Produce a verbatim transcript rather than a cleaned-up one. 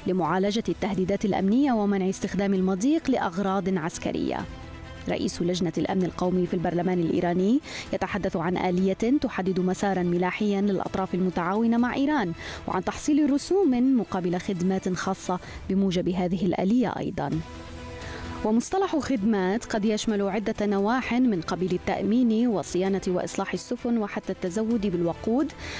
لمعالجة التهديدات الأمنية ومنع استخدام المضيق لأغراض عسكرية. رئيس لجنة الأمن القومي في البرلمان الإيراني يتحدث عن آلية تحدد مسارا ملاحيا للأطراف المتعاونة مع إيران، وعن تحصيل رسوم مقابل خدمات خاصة بموجب هذه الآلية أيضا. ومصطلح خدمات قد يشمل عدة نواح من قبيل التأمين وصيانة وإصلاح السفن وحتى التزود بالوقود